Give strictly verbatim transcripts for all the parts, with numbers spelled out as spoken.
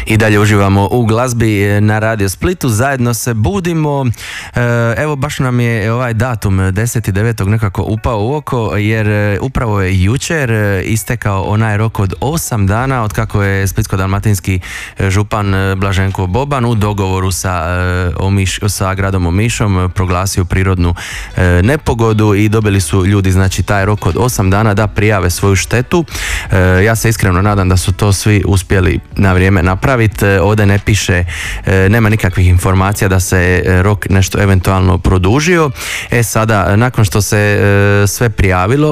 I dalje uživamo u glazbi na Radio Splitu, zajedno se budimo. Evo baš nam je ovaj datum deset devetog nekako upao u oko, jer upravo je jučer istekao onaj rok od osam dana od kako je splitsko-dalmatinski župan Blaženko Boban u dogovoru sa, Omiš, sa gradom Omišom proglasio prirodnu nepogodu i dobili su ljudi znači taj rok od osam dana da prijave svoju štetu. Ja se iskreno nadam da su to svi uspjeli na vrijeme napraviti. Ovdje ne piše, nema nikakvih informacija da se rok nešto eventualno produžio. E sada, nakon što se sve prijavilo,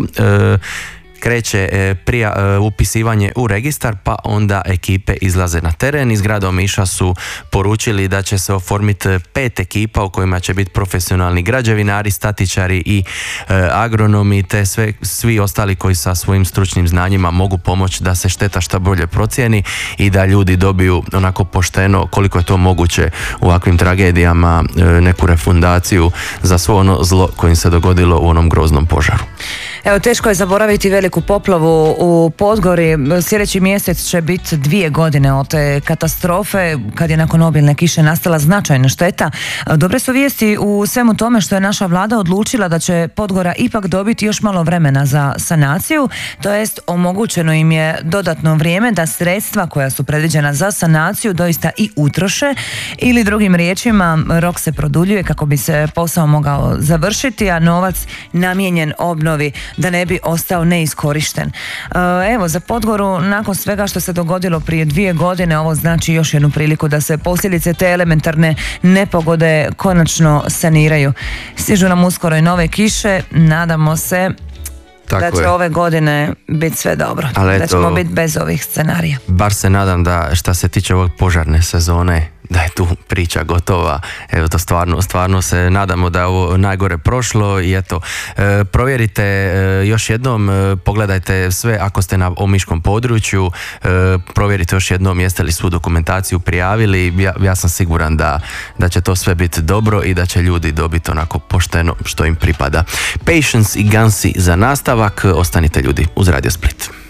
kreće prija, upisivanje u registar, pa onda ekipe izlaze na teren. Iz grada Omiša su poručili da će se oformiti pet ekipa u kojima će biti profesionalni građevinari, statičari i e, agronomi, te sve, svi ostali koji sa svojim stručnim znanjima mogu pomoći da se šteta što bolje procijeni i da ljudi dobiju onako pošteno, koliko je to moguće u ovakvim tragedijama, e, neku refundaciju za svo ono zlo koje im se dogodilo u onom groznom požaru. Evo, teško je zaboraviti veliku poplavu u Podgori. Sljedeći mjesec će biti dvije godine od te katastrofe, kad je nakon obilne kiše nastala značajna šteta. Dobre su vijesti u svemu tome što je naša vlada odlučila da će Podgora ipak dobiti još malo vremena za sanaciju, to jest omogućeno im je dodatno vrijeme da sredstva koja su predviđena za sanaciju doista i utroše, ili drugim riječima rok se produljuje kako bi se posao mogao završiti, a novac namijenjen obnovi da ne bi ostao neiskorišten. Evo, za Podgoru nakon svega što se dogodilo prije dvije godine, ovo znači još jednu priliku da se posljedice te elementarne nepogode konačno saniraju. Stižu nam uskoro i nove kiše, nadamo se Tako da će je. ove godine biti sve dobro, ali da ćemo biti bez ovih scenarija. Bar se nadam da šta se tiče ovog požarne sezone, da je tu priča gotova. Evo to stvarno, stvarno se nadamo da je ovo najgore prošlo i eto, e, provjerite e, još jednom, e, pogledajte sve ako ste na omiškom području, e, provjerite još jednom jeste li svu dokumentaciju prijavili. Ja, ja sam siguran da, da će to sve biti dobro i da će ljudi dobiti onako pošteno što im pripada. Patience i Gansi za nastavak, ostanite ljudi uz Radio Split.